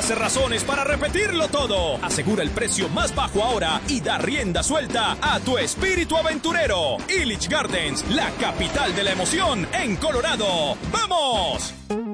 satisface razones para repetirlo todo. Asegura el precio más bajo ahora y da rienda suelta a tu espíritu aventurero. Illich Gardens, la capital de la emoción en Colorado. ¡Vamos!